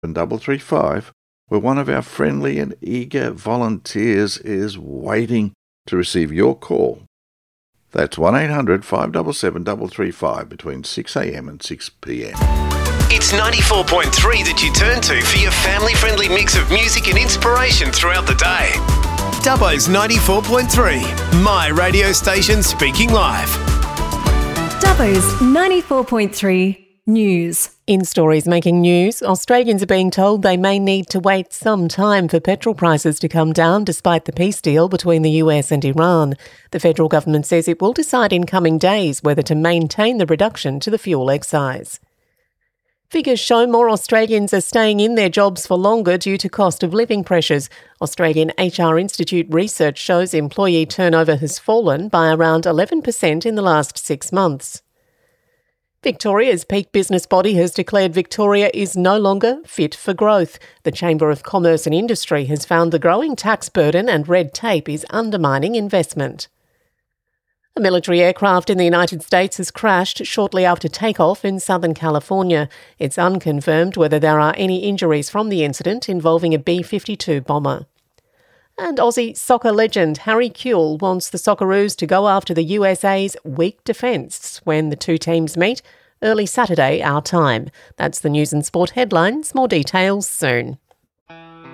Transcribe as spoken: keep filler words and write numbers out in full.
double three five, where one of our friendly and eager volunteers is waiting to receive your call. That's one eight hundred five seven seven three three five between six a.m. and six p.m. It's ninety-four point three that you turn to for your family-friendly mix of music and inspiration throughout the day. Dubbo's ninety-four point three, my radio station speaking live. Dubbo's ninety-four point three News. In stories making news, Australians are being told they may need to wait some time for petrol prices to come down despite the peace deal between the U S and Iran. The federal government says it will decide in coming days whether to maintain the reduction to the fuel excise. Figures show more Australians are staying in their jobs for longer due to cost of living pressures. Australian H R Institute research shows employee turnover has fallen by around eleven percent in the last six months. Victoria's peak business body has declared Victoria is no longer fit for growth. The Chamber of Commerce and Industry has found the growing tax burden and red tape is undermining investment. A military aircraft in the United States has crashed shortly after takeoff in Southern California. It's unconfirmed whether there are any injuries from the incident involving a B fifty-two bomber. And Aussie soccer legend Harry Kewell wants the Socceroos to go after the U S A's weak defence when the two teams meet early Saturday our time. That's the news and sport headlines. More details soon.